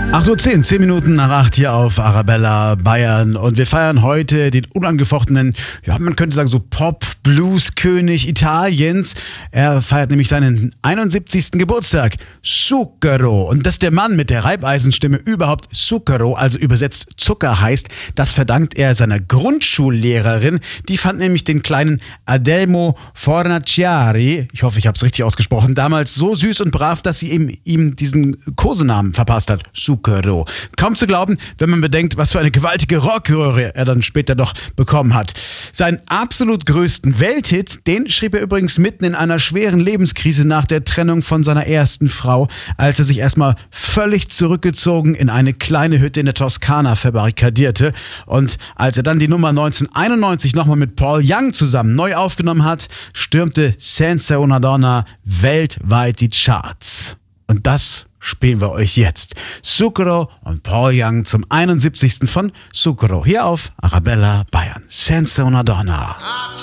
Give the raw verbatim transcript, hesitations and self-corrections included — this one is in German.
acht Uhr zehn, zehn Minuten nach acht hier auf Arabella Bayern und wir feiern heute den unangefochtenen, ja man könnte sagen so Pop-Blues-König Italiens. Er feiert nämlich seinen einundsiebzigsten Geburtstag, Zucchero. Und dass der Mann mit der Reibeisenstimme überhaupt Zucchero, also übersetzt Zucker heißt, das verdankt er seiner Grundschullehrerin. Die fand nämlich den kleinen Adelmo Fornaciari, ich hoffe ich habe es richtig ausgesprochen, damals so süß und brav, dass sie ihm, ihm diesen Kosenamen verpasst hat, Zucchero. Kaum zu glauben, wenn man bedenkt, was für eine gewaltige Rockröhre er dann später doch bekommen hat. Seinen absolut größten Welthit, den schrieb er übrigens mitten in einer schweren Lebenskrise nach der Trennung von seiner ersten Frau, als er sich erstmal völlig zurückgezogen in eine kleine Hütte in der Toskana verbarrikadierte. Und als er dann die Nummer neunzehnhunderteinundneunzig nochmal mit Paul Young zusammen neu aufgenommen hat, stürmte Senza una Donna weltweit die Charts. Und das spielen wir euch jetzt. Zucchero und Paul Young zum einundsiebzigsten von Zucchero hier auf Arabella Bayern. Senza una Donna.